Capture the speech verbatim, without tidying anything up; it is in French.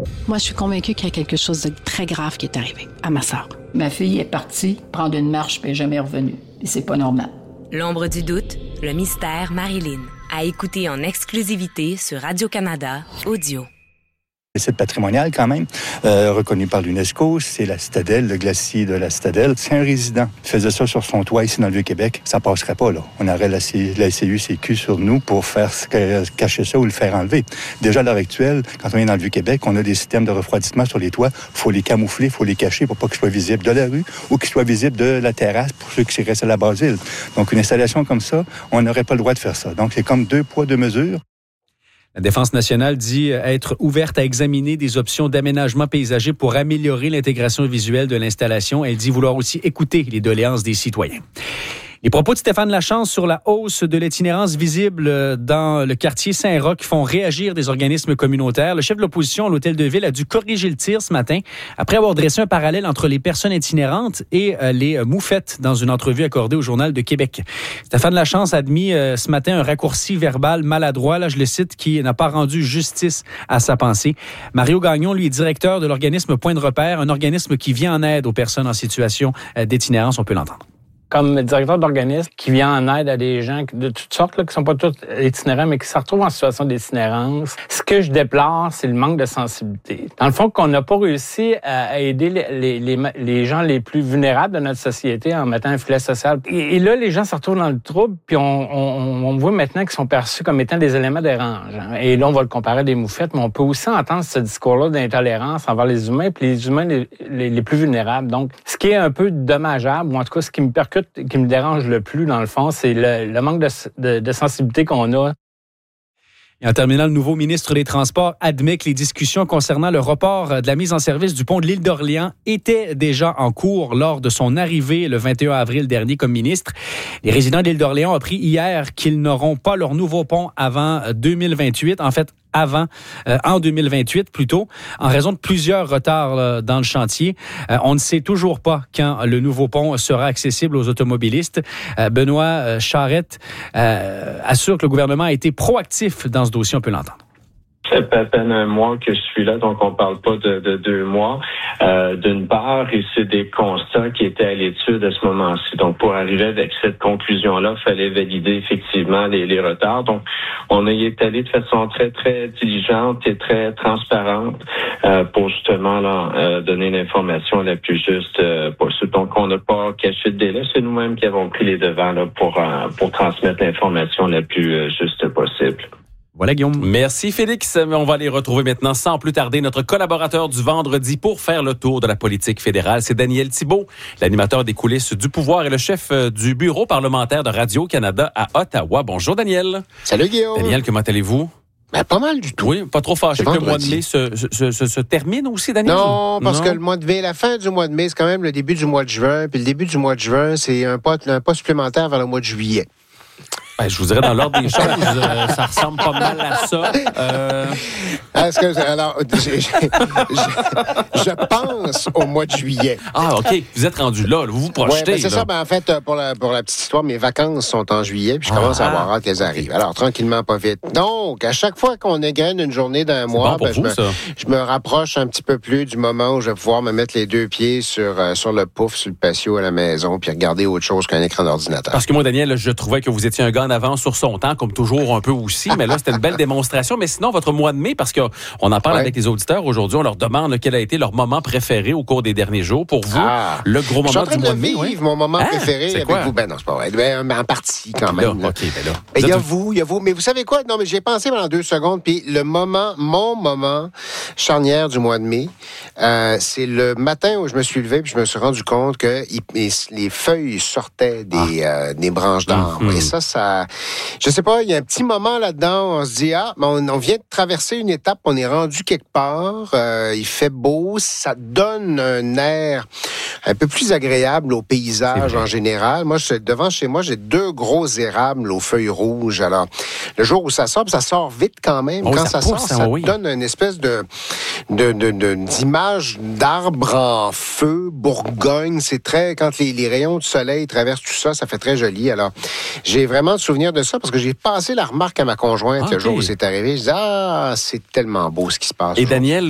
Moi, je suis convaincue qu'il y a quelque chose de très grave qui est arrivé à ma sœur. Ma fille est partie prendre une marche puis elle n'est jamais revenue. Et c'est pas normal. L'ombre du doute, le mystère Marilyn. À écouter en exclusivité sur Radio-Canada Audio. Le site patrimonial, quand même, euh, reconnu par l'UNESCO, c'est la citadelle, le glacier de la citadelle. C'est un résident. Il faisait ça sur son toit ici dans le Vieux-Québec. Ça passerait pas, là. On aurait la, C- la C U C Q sur nous pour faire cacher ça ou le faire enlever. Déjà, à l'heure actuelle, quand on est dans le Vieux-Québec, on a des systèmes de refroidissement sur les toits. Il faut les camoufler, il faut les cacher pour pas qu'ils soient visibles de la rue ou qu'ils soient visibles de la terrasse pour ceux qui restent à la Basile. Donc, une installation comme ça, on n'aurait pas le droit de faire ça. Donc, c'est comme deux poids, deux mesures. La Défense nationale dit être ouverte à examiner des options d'aménagement paysager pour améliorer l'intégration visuelle de l'installation. Elle dit vouloir aussi écouter les doléances des citoyens. Les propos de Stéphane Lachance sur la hausse de l'itinérance visible dans le quartier Saint-Roch font réagir des organismes communautaires. Le chef de l'opposition à l'Hôtel de Ville a dû corriger le tir ce matin après avoir dressé un parallèle entre les personnes itinérantes et les moufettes dans une entrevue accordée au Journal de Québec. Stéphane Lachance a admis ce matin un raccourci verbal maladroit, là je le cite, qui n'a pas rendu justice à sa pensée. Mario Gagnon, lui, est directeur de l'organisme Point de repère, un organisme qui vient en aide aux personnes en situation d'itinérance. On peut l'entendre. Comme directeur d'organisme qui vient en aide à des gens de toutes sortes, là, qui sont pas tous itinérants, mais qui se retrouvent en situation d'itinérance. Ce que je déplore, c'est le manque de sensibilité. Dans le fond, qu'on n'a pas réussi à aider les, les, les gens les plus vulnérables de notre société en mettant un filet social. Et, et là, les gens se retrouvent dans le trouble, puis on, on, on voit maintenant qu'ils sont perçus comme étant des éléments dérangeants. Et là, on va le comparer à des moufettes, mais on peut aussi entendre ce discours-là d'intolérance envers les humains, puis les humains les, les, les plus vulnérables. Donc, ce qui est un peu dommageable, ou en tout cas, ce qui me percute, qui me dérange le plus, dans le fond, c'est le, le manque de, de, de sensibilité qu'on a. Et en terminant, le nouveau ministre des Transports admet que les discussions concernant le report de la mise en service du pont de l'île d'Orléans étaient déjà en cours lors de son arrivée le vingt et un avril dernier comme ministre. Les résidents de l'île d'Orléans ont appris hier qu'ils n'auront pas leur nouveau pont avant deux mille vingt-huit. En fait, avant, euh, en deux mille vingt-huit plutôt, en raison de plusieurs retards là, dans le chantier. Euh, on ne sait toujours pas quand le nouveau pont sera accessible aux automobilistes. Euh, Benoît euh, Charette euh, assure que le gouvernement a été proactif dans ce dossier. On peut l'entendre. Ça fait à peine un mois que je suis là, donc on parle pas de, de deux mois. Euh, d'une part, et c'est des constats qui étaient à l'étude à ce moment-ci. Donc, pour arriver avec cette conclusion-là, il fallait valider effectivement les, les retards. Donc, on y est allé de façon très, très diligente et très transparente euh, pour justement là, euh, donner l'information la plus juste euh, possible. Donc, on n'a pas caché de délai. C'est nous-mêmes qui avons pris les devants là, pour, euh, pour transmettre l'information la plus euh, juste possible. Voilà, Guillaume. Merci, Félix. On va aller retrouver maintenant, sans plus tarder, notre collaborateur du vendredi pour faire le tour de la politique fédérale. C'est Daniel Thibault, l'animateur des coulisses du pouvoir et le chef du bureau parlementaire de Radio-Canada à Ottawa. Bonjour, Daniel. Salut, Guillaume. Daniel, comment allez-vous? Ben, pas mal du tout. Oui, pas trop fâché que le mois de mai se, se, se, se termine aussi, Daniel? Non, parce non. que le mois de mai, la fin du mois de mai, c'est quand même le début du mois de juin. Puis le début du mois de juin, c'est un pas, un pas supplémentaire vers le mois de juillet. Ben, je vous dirais, dans l'ordre des choses, euh, ça ressemble pas mal à ça. Euh... Est-ce que, alors, je, je, je, je pense au mois de juillet. Ah, OK. Vous êtes rendu là, là. Vous vous projetez. Oui, ben c'est là. ça. Ben, en fait, pour la, pour la petite histoire, mes vacances sont en juillet, puis je commence ah, à avoir hâte qu'elles arrivent. Alors, tranquillement, pas vite. Donc, à chaque fois qu'on égrène une journée d'un mois, bon ben, ben, vous, je, me, je me rapproche un petit peu plus du moment où je vais pouvoir me mettre les deux pieds sur, euh, sur le pouf, sur le patio à la maison, puis regarder autre chose qu'un écran d'ordinateur. Parce que moi, Daniel, je trouvais que vous étiez un gars en avance sur son temps, comme toujours un peu aussi, mais là, c'était une belle démonstration. Mais sinon, votre mois de mai, parce qu'on en parle ouais. avec les auditeurs aujourd'hui, on leur demande quel a été leur moment préféré au cours des derniers jours. Pour vous, ah. le gros moment du mois de mai. Je suis en train de vivre mon moment hein? préféré c'est avec quoi? vous. Ben non, c'est pas vrai. Ben, en partie, quand même. Là, OK, ben là. Il y a vous, il y a vous. Mais vous savez quoi? Non, mais j'ai pensé pendant deux secondes, puis le moment, mon moment charnière du mois de mai, euh, c'est le matin où je me suis levé, puis je me suis rendu compte que il, les feuilles sortaient des, ah. euh, des branches d'arbres. Mm-hmm. Et ça, ça... Je sais pas, il y a un petit moment là-dedans, on se dit, ah, on, on vient de traverser une étape, on est rendu quelque part, euh, il fait beau, ça donne un air un peu plus agréable au paysage en général. Moi, je, devant chez moi, j'ai deux gros érables aux feuilles rouges. Alors, le jour où ça sort, ça sort vite quand même. Oh, quand ça, ça pousse, sort, ça oui. donne une espèce de, de, de, de d'image d'arbres en feu, Bourgogne. C'est très, quand les, les rayons du soleil traversent tout ça, ça fait très joli. Alors, j'ai vraiment le souvenir de ça parce que j'ai passé la remarque à ma conjointe okay. le jour où c'est arrivé. Je dis, ah, c'est tellement beau ce qui se passe. Et Daniel,